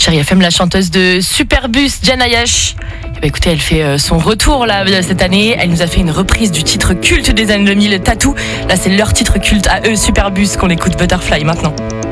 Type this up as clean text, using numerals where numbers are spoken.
Chérie FM, la chanteuse de Superbus, Jana Yash. Écoutez, elle fait son retour là cette année. Elle nous a fait une reprise du titre culte des années 2000, Tattoo. Là, c'est leur titre culte à eux, Superbus, qu'on écoute Butterfly maintenant.